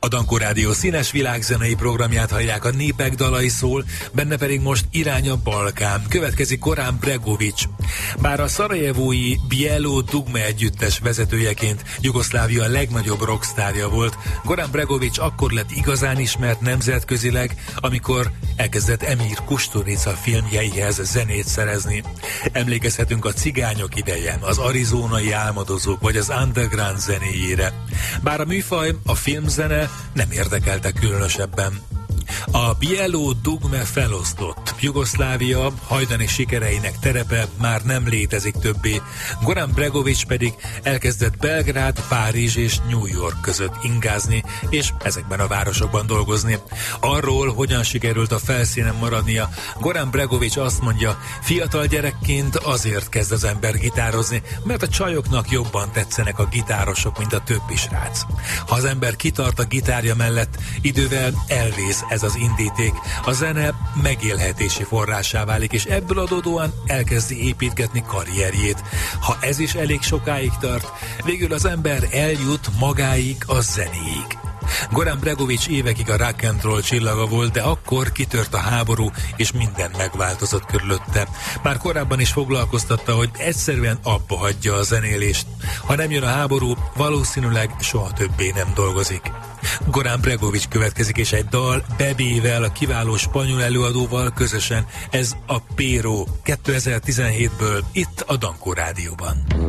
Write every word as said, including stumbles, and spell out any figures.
A Dankó Rádió színes világzenei programját hallják, a Népek dalai szól, benne pedig most Irány a Balkán. Következik Goran Bregović. Bár a szarajevói Bijelo Dugme együttes vezetőjeként Jugoszlávia legnagyobb rockstárja volt, Goran Bregović akkor lett igazán ismert nemzetközileg, amikor elkezdett Emir Kusturica filmjeihez zenét szerezni. Emlékezhetünk a Cigányok ideje, az Arizonai álmodozók vagy az underground zenéjére. Bár a műfaj, a filmzene nem érdekelte különösebben. A Bijelo Dugme felosztott. Jugoszlávia hajdani sikereinek terepe már nem létezik többé. Goran Bregović pedig elkezdett Belgrád, Párizs és New York között ingázni, és ezekben a városokban dolgozni. Arról, hogyan sikerült a felszínen maradnia, Goran Bregović azt mondja, fiatal gyerekként azért kezd az ember gitározni, mert a csajoknak jobban tetszenek a gitárosok, mint a többi srác. Ha az ember kitart a gitárja mellett, idővel elvész ez az indíték, a zene megélhetési forrásá válik, és ebből adódóan elkezdi építgetni karrierjét. Ha ez is elég sokáig tart, végül az ember eljut magáig a zenéig. Goran Bregović évekig a rock and roll csillaga volt, de akkor kitört a háború, és minden megváltozott körülötte. Már korábban is foglalkoztatta, hogy egyszerűen abba hagyja a zenélést. Ha nem jön a háború, valószínűleg soha többé nem dolgozik. Goran Bregović következik, és egy dal Bebével, a kiváló spanyol előadóval közösen, ez a Pero kétezer-tizenhétből itt a Dankó Rádióban.